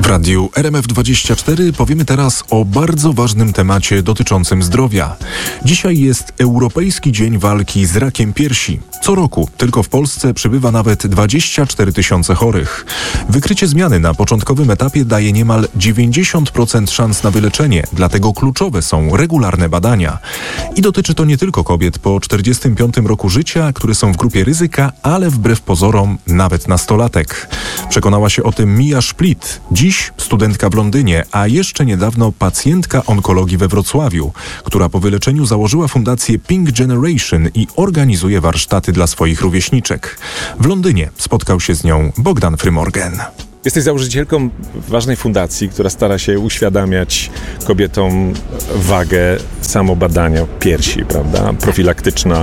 radiu RMF24 powiemy teraz o bardzo ważnym temacie dotyczącym zdrowia. Dzisiaj jest Europejski Dzień Walki z Rakiem Piersi. Co roku tylko w Polsce przybywa nawet 24 000 chorych. Wykrycie zmiany na początkowym etapie daje niemal 90% szans na wyleczenie, dlatego kluczowe są regularne badania. I dotyczy to nie tylko kobiet po 45 roku życia, które są w grupie ryzyka, ale wbrew pozorom nawet nastolatek. Przekonała się o tym Mia Split, dziś studentka w Londynie, a jeszcze niedawno pacjentka onkologii we Wrocławiu, która po wyleczeniu założyła fundację Pink Generation i organizuje warsztaty dla swoich rówieśniczek. W Londynie spotkał się z nią Bogdan Frymorgan. Jesteś założycielką ważnej fundacji, która stara się uświadamiać kobietom wagę samobadania piersi, prawda? Profilaktyczna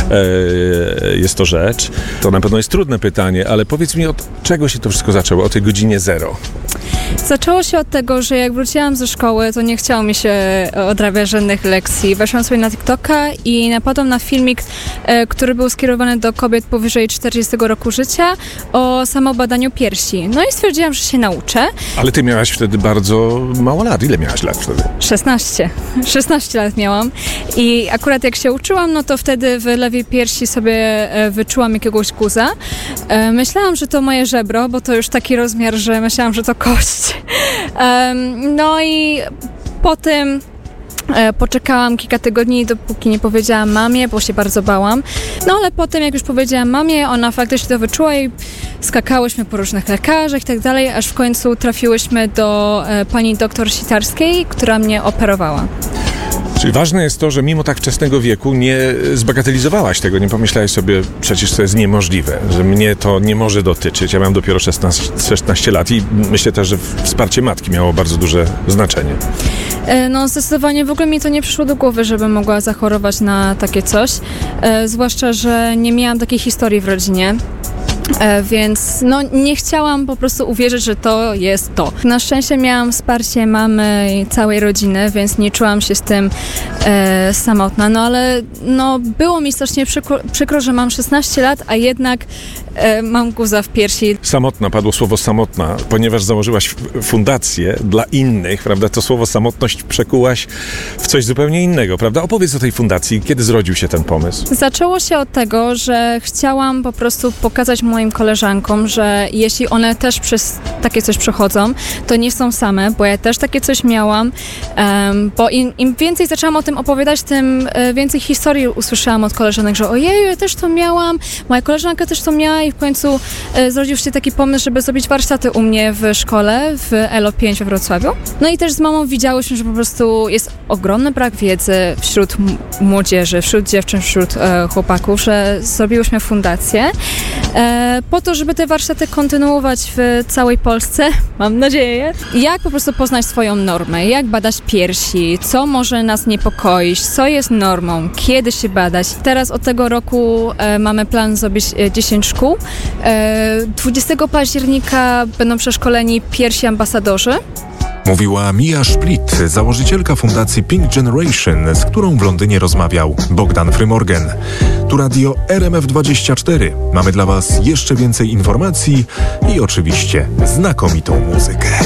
jest to rzecz. To na pewno jest trudne pytanie, ale powiedz mi, od czego się to wszystko zaczęło, o tej godzinie 0? Zaczęło się od tego, że jak wróciłam ze szkoły, to nie chciało mi się odrabiać żadnych lekcji. Weszłam sobie na TikToka i napadłam na filmik, który był skierowany do kobiet powyżej 40 roku życia o samobadaniu piersi. No i stwierdziłam, że się nauczę. Ale ty miałaś wtedy bardzo mało lat. Ile miałaś lat wtedy? 16 lat miałam i akurat jak się uczyłam, no to wtedy w lewej piersi sobie wyczułam jakiegoś guza. Myślałam, że to moje żebro, bo to już taki rozmiar, że myślałam, że to kość. No i po tym poczekałam kilka tygodni, dopóki nie powiedziałam mamie, bo się bardzo bałam. No ale potem, jak już powiedziałam mamie, ona faktycznie to wyczuła i skakałyśmy po różnych lekarzach i tak dalej, aż w końcu trafiłyśmy do pani doktor Sitarskiej, która mnie operowała. Czyli ważne jest to, że mimo tak wczesnego wieku nie zbagatelizowałaś tego, nie pomyślałeś sobie, przecież to jest niemożliwe, że mnie to nie może dotyczyć. Ja mam dopiero 16 lat i myślę też, że wsparcie matki miało bardzo duże znaczenie. No zdecydowanie w ogóle mi to nie przyszło do głowy, żebym mogła zachorować na takie coś, zwłaszcza, że nie miałam takiej historii w rodzinie. Więc no, nie chciałam po prostu uwierzyć, że to jest to. Na szczęście miałam wsparcie mamy i całej rodziny, więc nie czułam się z tym samotna. No ale no, było mi strasznie przykro, że mam 16 lat, a jednak mam guza w piersi. Samotna, padło słowo samotna, ponieważ założyłaś fundację dla innych, prawda? To słowo samotność przekułaś w coś zupełnie innego, prawda? Opowiedz o tej fundacji. Kiedy zrodził się ten pomysł? Zaczęło się od tego, że chciałam po prostu pokazać moim koleżankom, że jeśli one też przez takie coś przechodzą, to nie są same, bo ja też takie coś miałam, bo im więcej zaczęłam o tym opowiadać, tym więcej historii usłyszałam od koleżanek, że ojej, ja też to miałam, moja koleżanka też to miała i w końcu zrodził się taki pomysł, żeby zrobić warsztaty u mnie w szkole, w LO5 we Wrocławiu. No i też z mamą widziałyśmy, że po prostu jest ogromny brak wiedzy wśród młodzieży, wśród dziewczyn, wśród chłopaków, że zrobiłyśmy fundację po to, żeby te warsztaty kontynuować w całej Polsce, mam nadzieję. Jak po prostu poznać swoją normę, jak badać piersi, co może nas niepokoić, co jest normą, kiedy się badać. Teraz od tego roku mamy plan zrobić 10 szkół. 20 października będą przeszkoleni pierwsi ambasadorzy. Mówiła Mia Split, założycielka fundacji Pink Generation, z którą w Londynie rozmawiał Bogdan Frymorgan. Tu radio RMF24. Mamy dla Was jeszcze więcej informacji i oczywiście znakomitą muzykę.